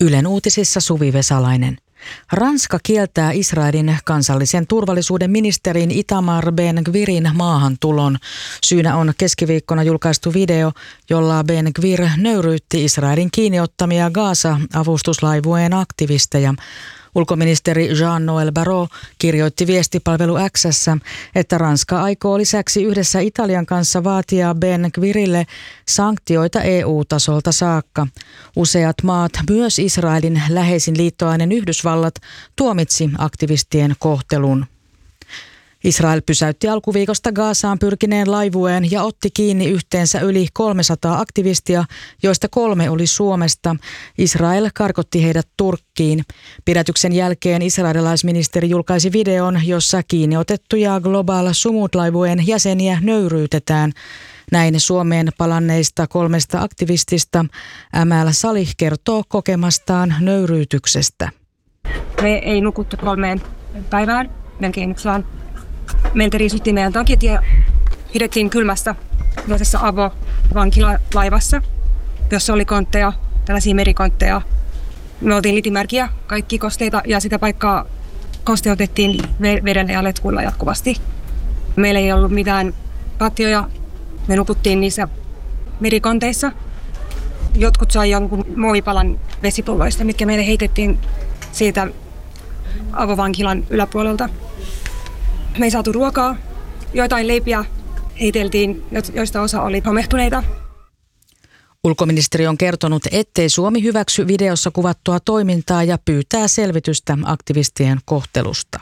Ylen uutisissa Suvi Vesalainen. Ranska kieltää Israelin kansallisen turvallisuuden ministerin Itamar Ben-Gvirin maahantulon. Syynä on keskiviikkona julkaistu video, jolla Ben-Gvir nöyryytti Israelin kiinniottamia Gaza-avustuslaivueen aktivisteja. Ulkoministeri Jean-Noël Barrot kirjoitti viestipalvelu X:ssä, että Ranska aikoo lisäksi yhdessä Italian kanssa vaatia Ben-Gvirille sanktioita EU-tasolta saakka. Useat maat, myös Israelin läheisin liittolainen Yhdysvallat, tuomitsi aktivistien kohtelun. Israel pysäytti alkuviikosta Gazaan pyrkineen laivueen ja otti kiinni yhteensä yli 300 aktivistia, joista 3 oli Suomesta. Israel karkotti heidät Turkkiin. Pidätyksen jälkeen israelilaisministeri julkaisi videon, jossa kiinniotettuja Global Sumut-laivueen jäseniä nöyryytetään. Näin Suomeen palanneista 3 aktivistista Amal Salih kertoo kokemastaan nöyryytyksestä. Me ei nukuttu 3 päivään, melkein meiltä riisuttiin meidän takit ja pidettiin kylmässä tällaisessa avovankilalaivassa, jossa oli kontteja, tällaisia merikontteja. Me oltiin litimärkiä, kaikki kosteita ja sitä paikkaa kosteutettiin vedellä ja letkuilla jatkuvasti. Meillä ei ollut mitään patjoja, me nukuttiin niissä merikonteissa. Jotkut sai jonkun muovipalan vesipulloista, mitkä meille heitettiin siitä avovankilan yläpuolelta. Me ei saatu ruokaa, joitain leipiä heiteltiin, joista osa oli homehtuneita. Ulkoministeri on kertonut, ettei Suomi hyväksy videossa kuvattua toimintaa ja pyytää selvitystä aktivistien kohtelusta.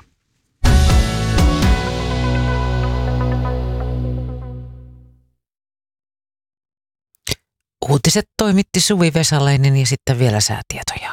Uutiset toimitti Suvi Vesalainen ja sitten vielä säätietoja.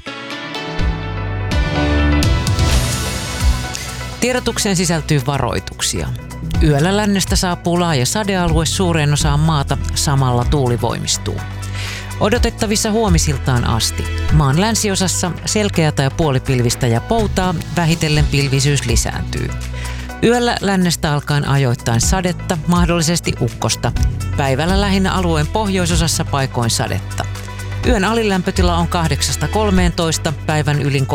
Tiedotukseen sisältyy varoituksia. Yöllä lännestä saapuu laaja sadealue suureen osaan maata, samalla tuuli voimistuu. Odotettavissa huomisiltaan asti. Maan länsiosassa selkeätä ja puolipilvistä ja poutaa, vähitellen pilvisyys lisääntyy. Yöllä lännestä alkaen ajoittain sadetta, mahdollisesti ukkosta. Päivällä lähinnä alueen pohjoisosassa paikoin sadetta. Yön alilämpötila on 8–13, päivän ylin